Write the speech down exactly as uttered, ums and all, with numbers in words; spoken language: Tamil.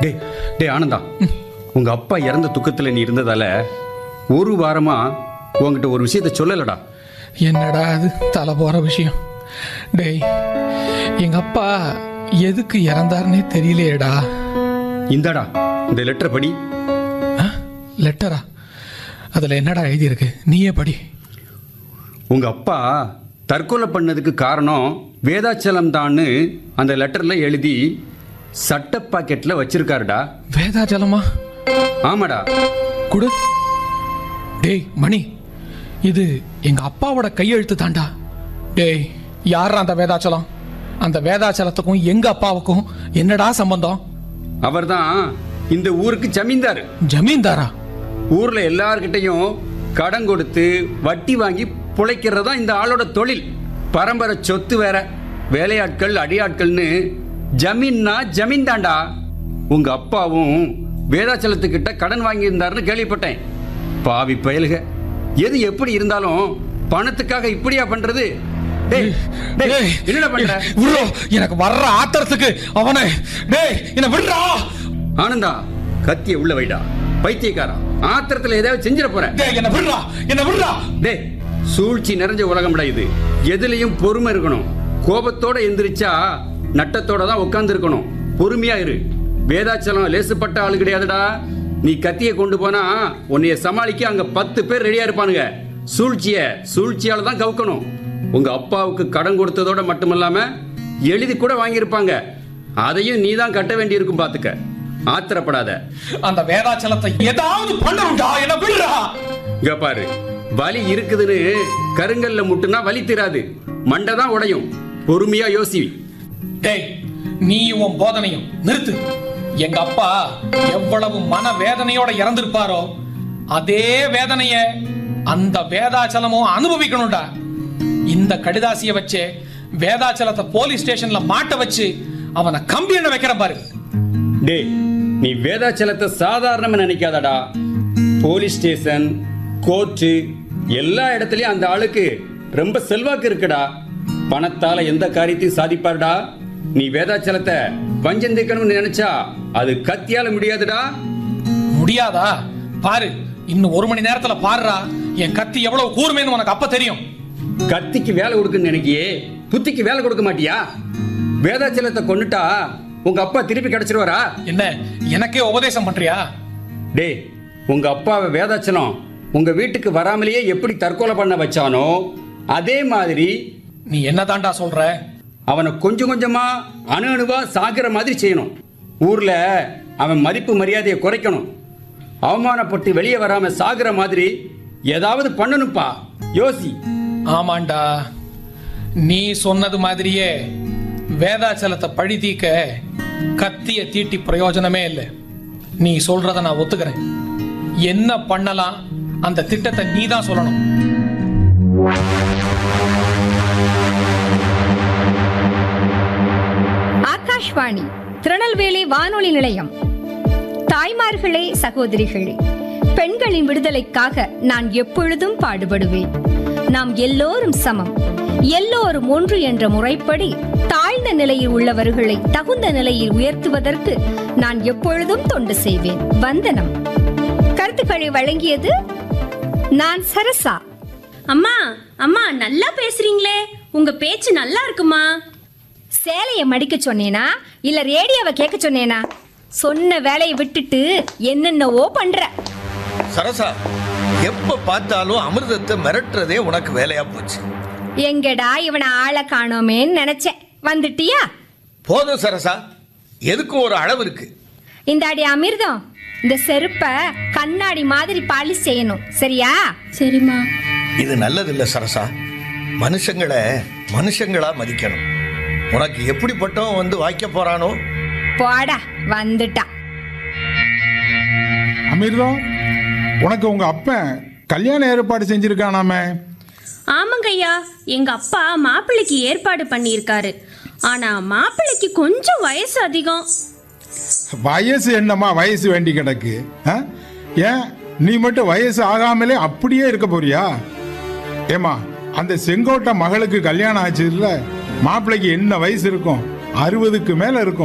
டே டே ஆனந்தா, உங்க அப்பா இறந்த துக்கத்தில் நீ இருந்ததால ஒரு வாரமா உங்ககிட்ட ஒரு விஷயத்த சொல்லலடா. என்னடா அது தலை போற விஷயம்? டேய், எங்க அப்பா எதுக்கு இறந்தாருன்னே தெரியலையேடா. இந்தாடா இந்த லெட்டர் படி. லெட்டரா? அதுல என்னடா எழுதியிருக்கு? நீயே படி. உங்க அப்பா தற்கொலை பண்ணதுக்கு காரணம் வேதாச்சலம் தான்னு அந்த லெட்டர்ல எழுதி சட்ட பாக்கெட்ல வச்சிருக்காருடா. வேதாச்சலமா? ஆமாடா. குடு. டேய் மணி, இது எங்க அப்பாவோட கையெழுத்து தாண்டா. டேய், யாரா அந்த வேதாச்சலம்? அந்த வேதாச்சலத்துக்கும் எங்க அப்பாவுக்கும் என்னடா சம்பந்தம்? அவர்தான் இந்த ஊருக்கு ஜமீன்தார். ஜமீன்தாரா? ஊர்ல எல்லார்கிட்டையும் கடன் கொடுத்து வட்டி வாங்கி பிழைக்கிறதா இந்த ஆளோட தொழில். பரம்பரை சொத்து வேற. வேலையாட்கள் அடியாட்கள்னு ஜமீன்னா ஜமீன் தாண்டா. உங்க அப்பாவும் வேதாச்சலத்துக்கிட்ட கடன் வாங்கியிருந்தாருன்னு கேள்விப்பட்டேன். பாவி பயலுக, எது எப்படி இருந்தாலும் பணத்துக்காக இப்படியா பண்றது? என்னடா பண்ற? எனக்கு வர்ற ஆத்திரத்துக்கு அவனை. டேய், என்ன விடுறா. ஆனந்தா, கத்திய உள்ள வைடா. பைத்தியக்காரா, ஆத்திரத்துல ஏதாவது செஞ்சிட போற. என்ன விடுறா, என்ன விடுறா. டேய், சூழ்ச்சி நிறைஞ்ச உலகம்டா இது. எதுலயும் பொறுமை இருக்கணும். கோபத்தோட எந்திரிச்சா நட்டத்தோட தான் உட்கார்ந்து இருக்கணும். பொறுமையா இரு. வேதாச்சலம் லேசுப்பட்ட ஆளு கிடையாதுடா. நீ கத்தியை கொண்டு போனா உன்னைய சமாளிக்க அங்க பத்து பேர் ரெடியா இருப்பானுங்க. சூழ்ச்சிய சூழ்ச்சியால தான் கவுக்கணும். உங்க அப்பாவுக்கு கடன் கொடுத்ததோட மட்டுமல்லாம எழுதி கூட வாங்கியிருப்பாங்க. அதையும் நீ தான் கட்ட வேண்டி இருக்கும். பாத்துக்க, ஆத்திரப்படாத. அந்த வேதாச்சலத்தை ஏதாவது பண்ணணும்டா. என்ன விடுறா. இங்க பாரு, வலி இருக்குதுன்னு கருங்கல்ல முட்டுனா வலி தீராது, மண்டை தான் உடையும். பொறுமையா யோசி. டேய், நீ உன் போதனையும் நிறுத்து. எங்க அப்பா எவ்வளவு மன வேதனையோட இறந்திருப்பாரோ அதே வேதனைய அந்த வேதாச்சலமும் அனுபவிக்கணும்டா. இந்த கடிதாசிய வச்சு வேதாச்சலத்தை போலீஸ் ஸ்டேஷன்ல மாட்ட வச்சு அவனை கம்பி எண்ண வைக்கிற பாரு. டேய், நீ வேதாச்சலத்தை சாதாரணமா நினைக்காதடா. போலீஸ் ஸ்டேஷன், கோர்ட்டு எல்லா இடத்துலயும் அந்த ஆளுக்கு ரொம்ப செல்வாக்கு இருக்குடா. பணத்தால எந்த காரியத்தையும் சாதிப்பாருடா. நீ வேதாச்சலத்தை வஞ்சம் தீர்க்கணும்னு நினைச்சா அது கத்தியால முடியாதுடா. முடியாதா? பாரு, இன்னும் ஒரு மணி நேரத்துல பாருடா என் கத்தி எவ்வளவு கூர்மைன்னு உனக்கு அப்ப தெரியும். கத்திக்கு வேலை கொடுக்குன்னு நினைக்கியே, புத்திக்கு வேலை கொடுக்க மாட்டியா? வேதாச்சலத்தை கொன்னுட்டா உங்க அப்பா திருப்பி கிடைச்சிருவாரா? என்ன, எனக்கே உபதேசம் பண்றியா? டேய், உங்க அப்பாவை வேதாச்சலம் உங்க வீட்டுக்கு வராமலேயே எப்படி தற்கொலை பண்ண வச்சானோ அதே மாதிரி நீ என்ன தாண்டா சொல்ற? அவனை கொஞ்சம் கொஞ்சமா அணு அணுவா சாகிற மாதிரி செய்யணும். ஊர்ல அவன் மதிப்பு மரியாதையை குறைக்கணும். அவமானப்பட்டு வெளியே வராம சாகிற மாதிரி ஏதாவது பண்ணணும்பா. யோசி. ஆமாண்டா, நீ சொன்னது மாதிரியே வேதாச்சலத்தை பழி தீக்க கத்திய தீட்டி பிரயோஜனமே இல்லை. நீ சொல்றத நான் ஒத்துக்கிறேன். என்ன பண்ணலாம் அந்த திட்டத்தை நீ தான் சொல்லணும். ஆகாஷ்வாணி திருநெல்வேலி வானொலி நிலையம். தாய்மார்களே, சகோதரிகளே, பெண்களின் விடுதலைக்காக நான் எப்பொழுதும் பாடுபடுவேன். நாம் எல்லோரும் சமம், எல்லோரும் ஒன்று என்ற முறைப்படி தாழ்ந்த நிலையில் உள்ளவர்களை தகுந்த நிலையில் உயர்த்துவதற்கு நான் எப்பொழுதும் தொண்டு செய்வேன். வந்தனம். கருத்துக்களை வழங்கியது நான் சரசா. அம்மா அம்மா நல்லா பேசுறீங்களே, உங்க பேச்சு நல்லா இருக்குமா? சேலைய மடிக்க சொன்னேனா இல்ல ரேடியோவை கேட்க சொன்னேனா? சொன்ன வேலையை விட்டுட்டு என்னென்னவோ பண்ற. சரசா, எப்ப பார்த்தாலும் அமிர்தத்தை மிரட்டுறதே உனக்கு வேலையா போச்சு. எங்கடா இவனை ஆளை காணோமேன்னு நினைச்சேன். வந்துட்டியா? போதும் சரசா, எதுக்கும் ஒரு அளவு இருக்கு. இந்த அடி அமிர்தம், இந்த செருப்ப கண்ணாடி மாதிரி பாலிஷ் செய்யணும், சரியா? சரிம்மா. இது நல்லதில்லை சரசா. மனுஷங்களை மனுஷங்களா மதிக்கணும். உனக்கு எப்படிப்பட்டவன் வந்து வாய்க்க போறானோ. போடா, வந்துட்டா. அமிர்தம், உனக்கு உங்க அப்பன் கல்யாண ஏற்பாடு செஞ்சிருக்கானாமே? ஆமாங்க ஐயா, எங்க அப்பா மாப்பிள்ளைக்கு ஏற்பாடு பண்ணியிருக்காரு. ஆனா மாப்பிள்ளைக்கு கொஞ்சம் வயசு அதிகம். வயசு என்னமா வயசு வேண்டி கிடக்கு? ஏன் நீ மட்டும் வயசு ஆகாமலே அப்படியே இருக்க போறியா? ஏமா, அந்த செங்கோட்டை மகளுக்கு கல்யாணம் ஆச்சு இல்ல, மாப்பிள்ளைக்கு என்ன வயசு இருக்கும்? அறுபதுக்கு மேல இருக்கும்.